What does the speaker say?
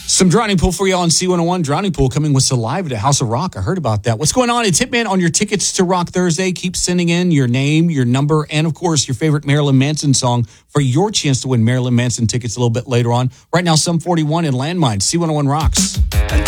Some Drowning Pool for you on C101. Drowning Pool coming with Saliva to House of Rock. I heard about that. What's going on? It's Hitman on your tickets to Rock Thursday. Keep sending in your name, your number, and, of course, your favorite Marilyn Manson song for your chance to win Marilyn Manson tickets a little bit later on. Right now, Sum 41 and Landmine. C101 Rocks.